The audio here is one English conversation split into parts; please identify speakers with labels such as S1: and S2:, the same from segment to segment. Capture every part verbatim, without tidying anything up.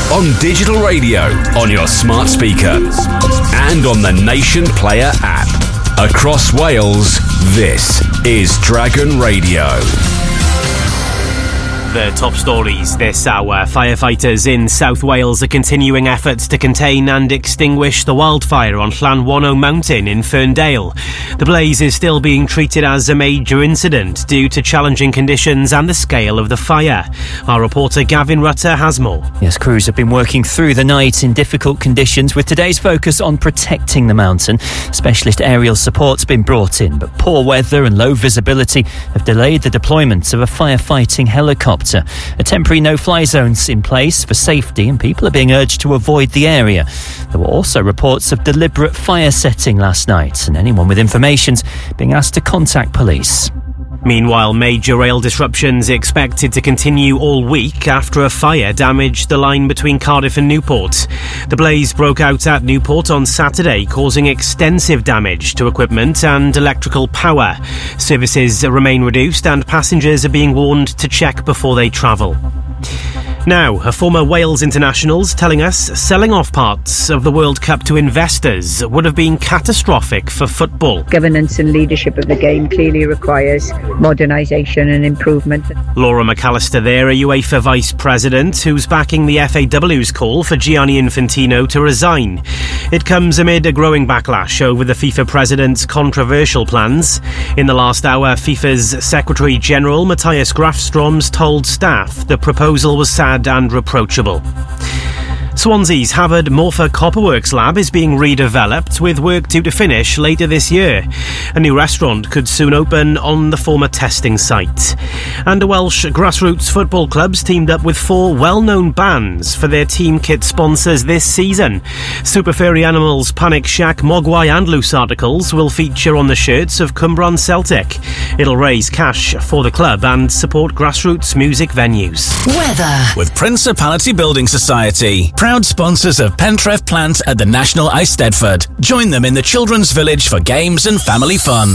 S1: On digital radio, on your smart speaker, and on the Nation Player app. Across Wales, this is Dragon Radio.
S2: The top stories this hour. Firefighters in South Wales are continuing efforts to contain and extinguish the wildfire on Llanwano Mountain in Ferndale. The blaze is still being treated as a major incident due to challenging conditions and the scale of the fire. Our reporter Gavin Rutter has more.
S3: Yes, crews have been working through the night in difficult conditions with today's focus on protecting the mountain. Specialist aerial support's been brought in, but poor weather and low visibility have delayed the deployment of a firefighting helicopter. A temporary no-fly zone's in place for safety and people are being urged to avoid the area. There were also reports of deliberate fire setting last night and anyone with information's being asked to contact police.
S2: Meanwhile, major rail disruptions expected to continue all week after a fire damaged the line between Cardiff and Newport. The blaze broke out at Newport on Saturday, causing extensive damage to equipment and electrical power. Services remain reduced and passengers are being warned to check before they travel. Now, a former Wales international's telling us selling off parts of the World Cup to investors would have been catastrophic for football.
S4: Governance and leadership of the game clearly requires modernisation and improvement.
S2: Laura McAllister there, a UEFA vice president who's backing the F A W's call for Gianni Infantino to resign. It comes amid a growing backlash over the FIFA president's controversial plans. In the last hour, FIFA's Secretary-General Matthias Grafström's told staff the proposal was sad and reproachable. Swansea's Havard Morpher Copperworks lab is being redeveloped with work due to finish later this year. A new restaurant could soon open on the former testing site. And the Welsh grassroots football clubs teamed up with four well-known bands for their team kit sponsors this season. Super Furry Animals, Panic Shack, Mogwai and Loose Articles will feature on the shirts of Cwmbran Celtic. It'll raise cash for the club and support grassroots music venues.
S5: Weather
S6: with Principality Building Society, proud sponsors of Pentref Plant at the National Eisteddfod. Join them in the Children's Village for games and family fun.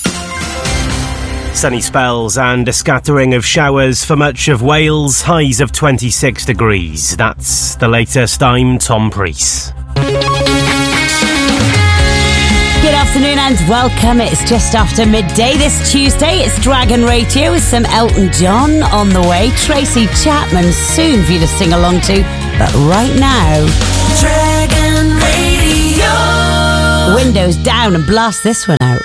S2: Sunny spells and a scattering of showers for much of Wales, highs of twenty-six degrees. That's the latest. I'm Tom Preece.
S5: Good afternoon and welcome. It's just after midday this Tuesday. It's Dragon Radio with some Elton John on the way. Tracy Chapman soon for you to sing along to. But right now,
S7: Dragon Radio.
S5: Windows down and blast this one out.